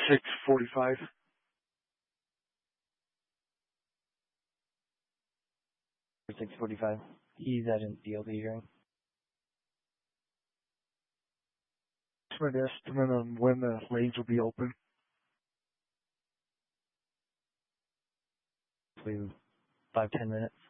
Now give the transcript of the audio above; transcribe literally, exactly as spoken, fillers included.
six forty-five. six forty-five. He's at an D L T hearing. What's an estimate on when the lanes will be open? Probably five, ten minutes.